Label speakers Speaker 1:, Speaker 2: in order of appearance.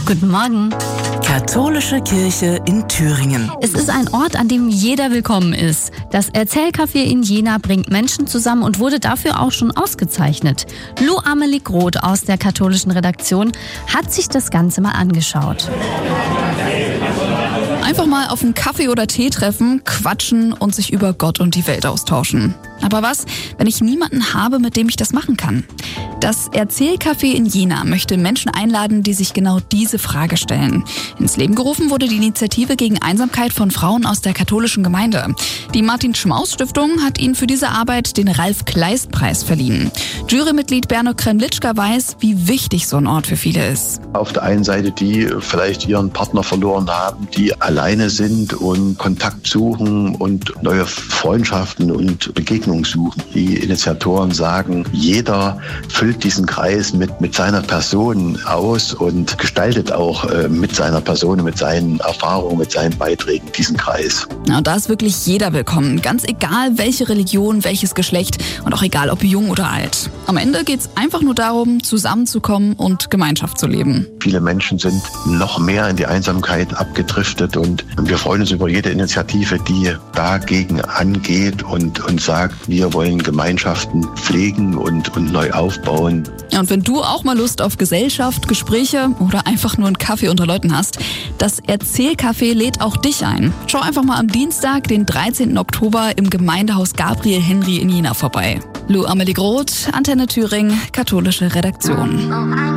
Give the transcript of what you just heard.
Speaker 1: Guten Morgen.
Speaker 2: Katholische Kirche in Thüringen.
Speaker 1: Es ist ein Ort, an dem jeder willkommen ist. Das Erzählcafé in Jena bringt Menschen zusammen und wurde dafür auch schon ausgezeichnet. Lou Amelie Groth aus der katholischen Redaktion hat sich das Ganze mal angeschaut.
Speaker 3: Einfach mal auf einen Kaffee oder Tee treffen, quatschen und sich über Gott und die Welt austauschen. Aber was, wenn ich niemanden habe, mit dem ich das machen kann? Das Erzählcafé in Jena möchte Menschen einladen, die sich genau diese Frage stellen. Ins Leben gerufen wurde die Initiative gegen Einsamkeit von Frauen aus der katholischen Gemeinde. Die Martin-Schmaus-Stiftung hat ihnen für diese Arbeit den Ralf-Kleist-Preis verliehen. Jurymitglied Berno Kremlitschka weiß, wie wichtig so ein Ort für viele ist.
Speaker 4: Auf der einen Seite die vielleicht ihren Partner verloren haben, die alleine sind und Kontakt suchen und neue Freundschaften und Begegnungen suchen. Die Initiatoren sagen, jeder füllt diesen Kreis mit seiner Person aus und gestaltet auch mit seiner Person, mit seinen Erfahrungen, mit seinen Beiträgen diesen Kreis.
Speaker 3: Ja, da ist wirklich jeder willkommen, ganz egal welche Religion, welches Geschlecht und auch egal ob jung oder alt. Am Ende geht es einfach nur darum, zusammenzukommen und Gemeinschaft zu leben.
Speaker 4: Viele Menschen sind noch mehr in die Einsamkeit abgedriftet und wir freuen uns über jede Initiative, die dagegen angeht und sagt, wir wollen Gemeinschaften pflegen und neu aufbauen.
Speaker 3: Ja, und wenn du auch mal Lust auf Gesellschaft, Gespräche oder einfach nur einen Kaffee unter Leuten hast, das Erzählcafé lädt auch dich ein. Schau einfach mal am Dienstag, den 13. Oktober im Gemeindehaus Gabriel Henry in Jena vorbei. Lou Amelie Groth, Antenne Thüringen, katholische Redaktion.